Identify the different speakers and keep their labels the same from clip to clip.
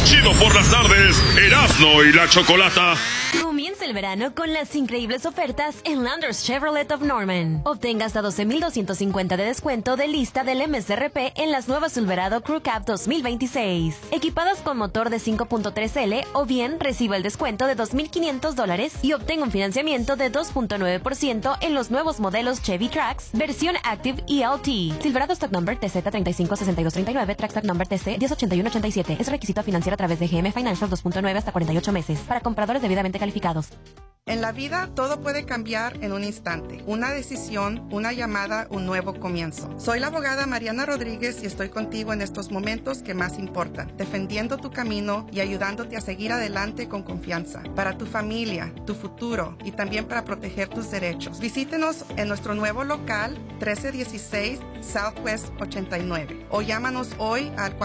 Speaker 1: Chido por las tardes, Erasmo y la Chocolata.
Speaker 2: Comienza el verano con las increíbles ofertas en Landers Chevrolet of Norman. Obtenga hasta $12,250 de descuento de lista del MSRP en las nuevas Silverado Crew Cab 2026. Equipadas con motor de 5.3L o bien reciba el descuento de $2,500 y obtenga un financiamiento de 2.9% en los nuevos modelos Chevy Trax, versión Active ELT. Silverado Stock Number TZ356239, Trax Stock Number TC 108187. Es requisito a financiar a través de GM Financial 2.9 hasta 48 meses. Para compradores debidamente calificados.
Speaker 3: En la vida todo puede cambiar en un instante. Una decisión, una llamada, un nuevo comienzo. Soy la abogada Mariana Rodríguez y estoy contigo en estos momentos que más importan, defendiendo tu camino y ayudándote a seguir adelante con confianza. Para tu familia, tu futuro y también para proteger tus derechos. Visítenos en nuestro nuevo local 1316 Southwest 89 o llámanos hoy al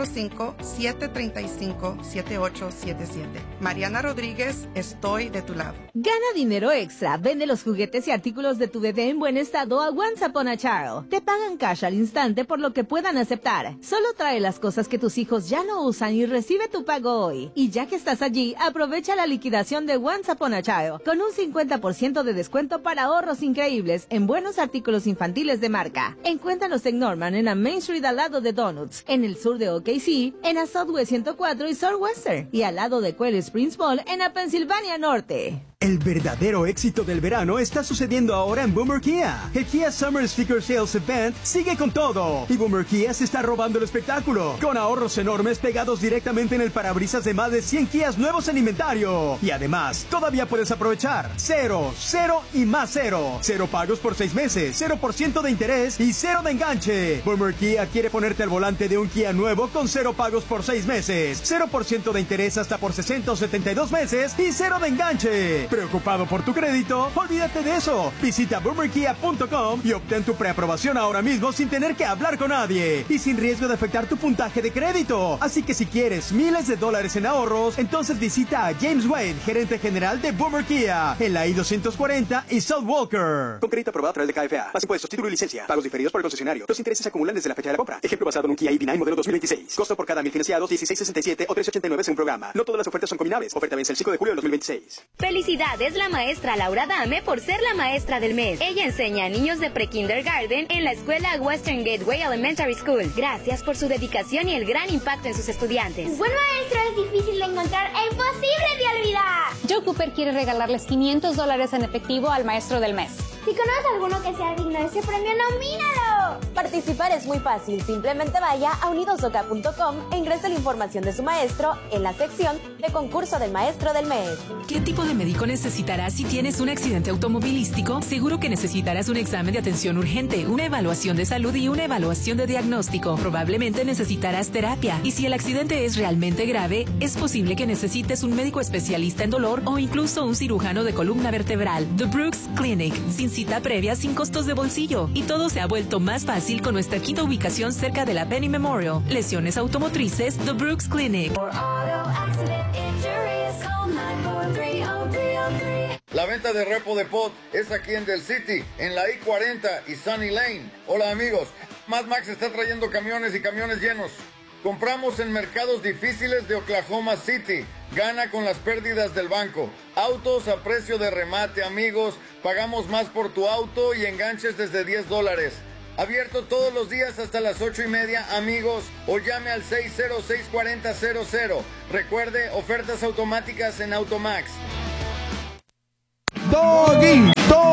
Speaker 3: 405-735-7877. Mariana Rodríguez, estoy de tu lado.
Speaker 4: Gana dinero extra. Vende los juguetes y artículos de tu bebé en buen estado a Once Upon a Child. Te pagan cash al instante por lo que puedan aceptar. Solo trae las cosas que tus hijos ya no usan y recibe tu pago hoy. Y ya que estás allí, aprovecha la liquidación de Once Upon a Child con un 50% de descuento para ahorros increíbles en buenos artículos infantiles de marca. Encuéntranos en Norman, en la Main Street al lado de Donuts, en el sur de OKC, en la Southwest 104 y Southwestern, y al lado de Quail Springs Mall en la Pensilvania Norte.
Speaker 5: El verdadero éxito del verano está sucediendo ahora en Boomer Kia. El Kia Summer Sticker Sales Event sigue con todo. Y Boomer Kia se está robando el espectáculo, con ahorros enormes pegados directamente en el parabrisas de más de 100 Kias nuevos en inventario. Y además, todavía puedes aprovechar 0, 0 y más 0. 0 pagos por 6 meses, 0% de interés y 0 de enganche. Boomer Kia quiere ponerte al volante de un Kia nuevo con 0 pagos por 6 meses, 0% de interés hasta por 60 o 72 meses y 0 de enganche. ¿Preocupado por tu crédito? Olvídate de eso. Visita boomerkia.com y obtén tu preaprobación ahora mismo sin tener que hablar con nadie y sin riesgo de afectar tu puntaje de crédito. Así que si quieres miles de dólares en ahorros, entonces visita a James Wade, gerente general de Boomer Kia, en la I-240 y South Walker. Con crédito aprobado a través de KFA. Más impuestos, título y licencia. Pagos diferidos por el concesionario. Los intereses se acumulan desde la fecha de la compra. Ejemplo basado en un Kia EV9 modelo 2026. Costo por cada 1000 financiados, $16.67 o $3.89 según programa. No todas las ofertas son combinables. Oferta vence el 5 de julio de 2026.
Speaker 6: Felicidades la maestra Laura Dame por ser la maestra del mes. Ella enseña a niños de pre-kindergarten en la escuela Western Gateway Elementary School. Gracias por su dedicación y el gran impacto en sus estudiantes.
Speaker 7: Un buen maestro es difícil de encontrar e imposible de olvidar.
Speaker 8: Joe Cooper quiere regalarles $500 en efectivo al maestro del mes.
Speaker 7: Si conoces a alguno que sea digno de ese premio, nomínalo.
Speaker 2: Participar es muy fácil. Simplemente vaya a unidosoca.com e ingrese la información de su maestro en la sección de concurso del maestro del mes.
Speaker 9: ¿Qué tipo de médico necesitarás si tienes un accidente automovilístico? Seguro que necesitarás un examen de atención urgente, una evaluación de salud y una evaluación de diagnóstico. Probablemente necesitarás terapia. Y si el accidente es realmente grave, es posible que necesites un médico especialista en dolor o incluso un cirujano de columna vertebral. The Brooks Clinic. Sin cita previa, sin costos de bolsillo. Y todo se ha vuelto más fácil con nuestra quinta ubicación cerca de la Penny Memorial. Lesiones automotrices, The Brooks Clinic.
Speaker 10: La venta de Repo Depot es aquí en Del City, en la I-40 y Sunny Lane. Hola amigos, Mad Max está trayendo camiones y camiones llenos. Compramos en mercados difíciles de Oklahoma City. Gana con las pérdidas del banco. Autos a precio de remate, amigos. Pagamos más por tu auto y enganches desde $10. Abierto todos los días hasta las 8:30, amigos. O llame al 606-4000. Recuerde, ofertas automáticas en Automax.
Speaker 11: Doggy.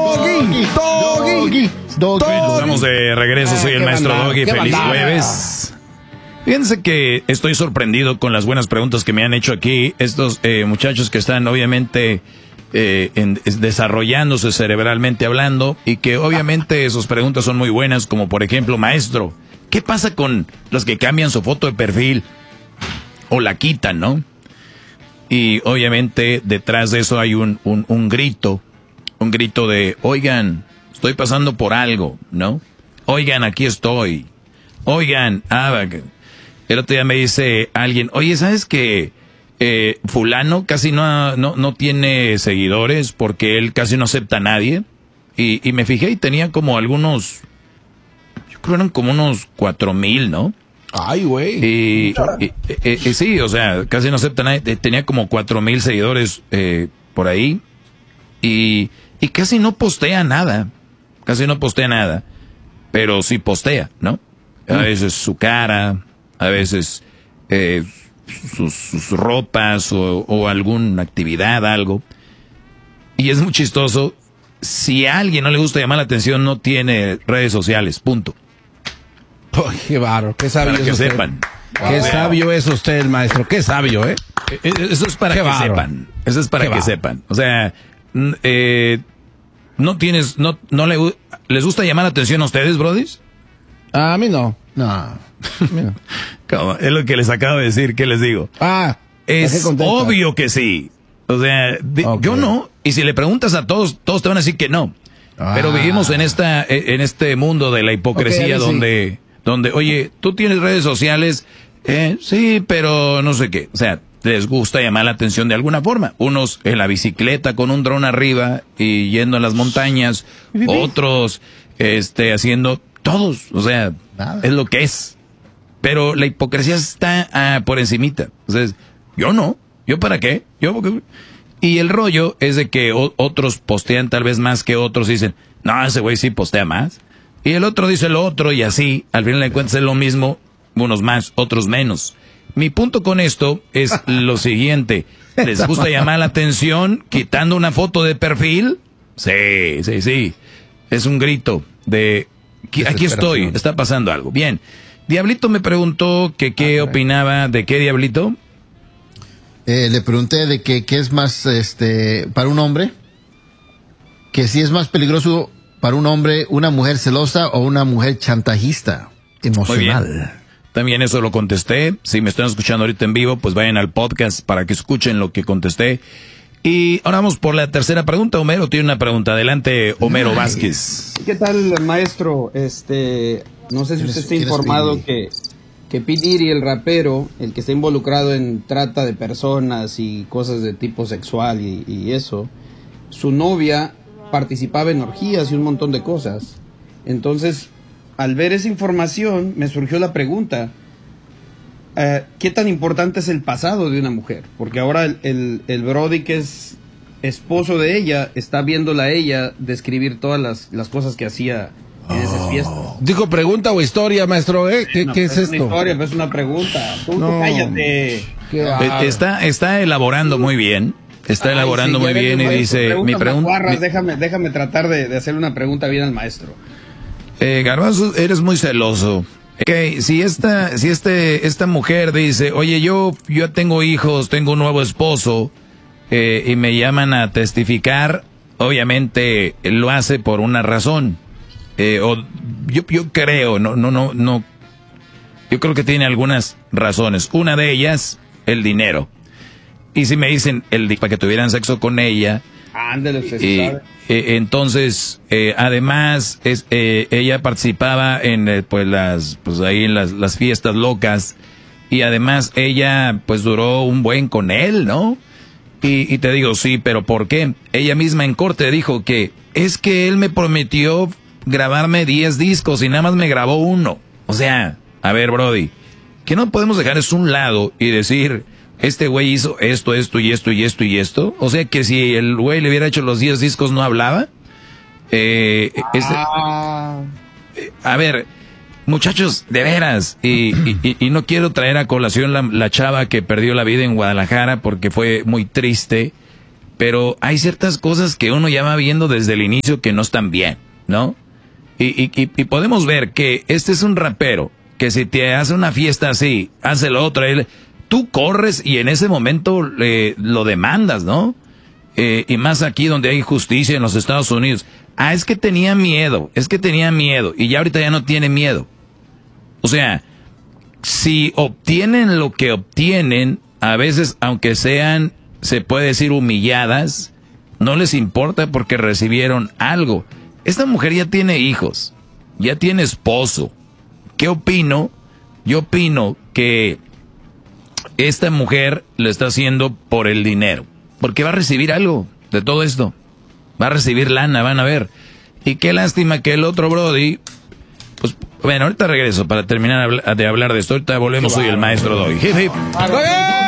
Speaker 12: Estamos de regreso, soy el maestro Doggy. Feliz jueves. Fíjense que estoy sorprendido con las buenas preguntas que me han hecho aquí estos muchachos que están obviamente desarrollándose cerebralmente hablando y que obviamente sus preguntas son muy buenas, como por ejemplo, maestro, ¿qué pasa con los que cambian su foto de perfil o la quitan, no? Y obviamente detrás de eso hay un grito de, oigan, estoy pasando por algo, ¿no? Oigan, aquí estoy. Oigan, el otro día me dice alguien, oye, ¿sabes qué? Fulano casi no tiene seguidores porque él casi no acepta a nadie. Y me fijé y tenía como algunos, yo creo eran como unos 4,000, ¿no?
Speaker 11: Ay, güey.
Speaker 12: Y sí, o sea, casi no acepta nadie. Tenía como 4,000 seguidores por ahí. Y casi no postea nada. Casi no postea nada. Pero sí postea, ¿no? A veces su cara, a veces sus ropas o alguna actividad, algo. Y es muy chistoso. Si a alguien no le gusta llamar la atención, no tiene redes sociales, punto.
Speaker 11: Oh, qué bárbaro, qué sabio
Speaker 12: para
Speaker 11: es
Speaker 12: que
Speaker 11: usted.
Speaker 12: sepan.
Speaker 11: Qué sabio es usted, maestro, qué sabio, ¿eh?
Speaker 12: Eso es para que sepan. Eso es para que sepan. O sea, no tienes, no ¿les gusta llamar la atención a ustedes, brodis?
Speaker 11: A mí no. No.
Speaker 12: ¿Cómo? Es lo que les acabo de decir, ¿qué les digo? Es obvio que sí. O sea, yo no. Y si le preguntas a todos te van a decir que no. Pero vivimos en este mundo de la hipocresía donde, oye, tú tienes redes sociales, sí, pero no sé qué. O sea, les gusta llamar la atención de alguna forma. Unos en la bicicleta con un dron arriba y yendo a las montañas, otros haciendo todos, o sea, es lo que es. Pero la hipocresía está por encimita. Entonces, yo no, ¿yo para qué? Y el rollo es de que otros postean tal vez más que otros y dicen, no, ese güey sí postea más. Y el otro dice lo otro y así, al final de cuentas es lo mismo, unos más, otros menos. Mi punto con esto es lo siguiente. ¿Les gusta llamar la atención quitando una foto de perfil? Sí. Es un grito de, aquí estoy, está pasando algo. Bien. Diablito me preguntó que qué opinaba. ¿De qué, Diablito?
Speaker 13: Le pregunté de qué es más para un hombre, que si es más peligroso para un hombre una mujer celosa o una mujer chantajista emocional.
Speaker 12: Muy bien. También eso lo contesté. Si me están escuchando ahorita en vivo, pues vayan al podcast para que escuchen lo que contesté. Y ahora vamos por la tercera pregunta. Homero tiene una pregunta. Adelante, Homero Vázquez.
Speaker 14: ¿Qué tal, maestro? No sé si usted está informado que P. Diddy, el rapero, el que está involucrado en trata de personas y cosas de tipo sexual y eso, su novia participaba en orgías y un montón de cosas. Entonces, al ver esa información, me surgió la pregunta, ¿qué tan importante es el pasado de una mujer? Porque ahora el Brody, que es esposo de ella, está viéndola a ella describir todas las cosas que hacía en esas fiestas.
Speaker 11: Dijo pregunta o historia, maestro, ¿eh? ¿Qué es esto?
Speaker 14: Es una historia, pero es una pregunta. Tú cállate.
Speaker 12: Está elaborando muy bien. Está elaborando muy bien y dice, mi pregunta...
Speaker 14: Déjame tratar de hacerle una pregunta bien al maestro.
Speaker 12: Garbanzo, eres muy celoso. Okay, si esta mujer dice, oye, yo tengo hijos, tengo un nuevo esposo, y me llaman a testificar, obviamente lo hace por una razón. Yo creo, no. Yo creo que tiene algunas razones. Una de ellas, el dinero. Y si me dicen para que tuvieran sexo con ella, entonces, además, ella participaba en las fiestas locas, y además ella pues duró un buen con él, ¿no? Y te digo, sí, pero ¿por qué? Ella misma en corte dijo que es que él me prometió grabarme 10 discos y nada más me grabó 1. O sea, a ver, Brody, que no podemos dejar eso a un lado y decir, este güey hizo esto y esto. O sea, que si el güey le hubiera hecho los 10 discos no hablaba. A ver, muchachos, de veras, y no quiero traer a colación la chava que perdió la vida en Guadalajara porque fue muy triste, pero hay ciertas cosas que uno ya va viendo desde el inicio que no están bien, ¿no? Y podemos ver que este es un rapero que si te hace una fiesta así, hace lo otro, tú corres y en ese momento lo demandas, ¿no? Y más aquí donde hay justicia en los Estados Unidos. Es que tenía miedo, y ya ahorita ya no tiene miedo. O sea, si obtienen lo que obtienen, a veces, aunque sean, se puede decir, humilladas, no les importa porque recibieron algo. Esta mujer ya tiene hijos, ya tiene esposo. ¿Qué opino? Yo opino que esta mujer lo está haciendo por el dinero, porque va a recibir algo de todo esto. Va a recibir lana, van a ver. Y qué lástima que el otro Brody, pues Bueno, ahorita regreso para terminar de hablar de esto. Ahorita volvemos, soy el maestro Doggy. Hip, hip.